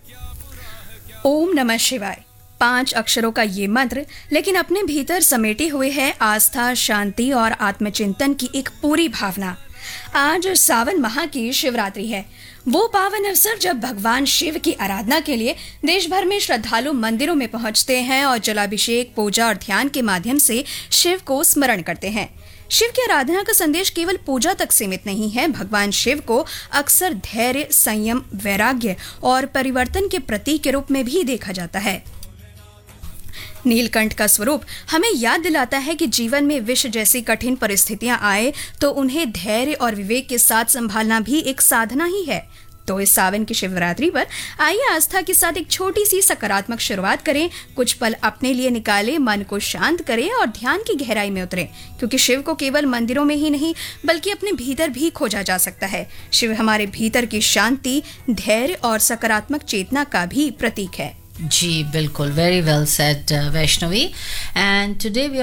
ओम नमः शिवाय 5 अक्षरों का ये मंत्र लेकिन अपने भीतर समेटे हुए है आस्था, शांति और आत्मचिंतन की एक पूरी भावना। आज सावन माह की शिवरात्रि है, वो पावन अवसर जब भगवान शिव की आराधना के लिए देश भर में श्रद्धालु मंदिरों में पहुंचते हैं और जलाभिषेक, पूजा और ध्यान के माध्यम से शिव को स्मरण करते हैं। शिव की आराधना का संदेश केवल पूजा तक सीमित नहीं है। भगवान शिव को अक्सर धैर्य, संयम, वैराग्य और परिवर्तन के प्रतीक के रूप में भी देखा जाता है। नीलकंठ का स्वरूप हमें याद दिलाता है कि जीवन में विष जैसी कठिन परिस्थितियां आए तो उन्हें धैर्य और विवेक के साथ संभालना भी एक साधना ही है। तो इस सावन की शिवरात्रि पर आइए आस्था के साथ एक छोटी सी सकारात्मक शुरुआत करें, कुछ पल अपने लिए निकालें, मन को शांत करें और ध्यान की गहराई में उतरें, क्योंकि शिव को केवल मंदिरों में ही नहीं बल्कि अपने भीतर भी खोजा जा सकता है। शिव हमारे भीतर की शांति, धैर्य और सकारात्मक चेतना का भी प्रतीक है। जी बिल्कुल, very well said Vaishnavi. And today we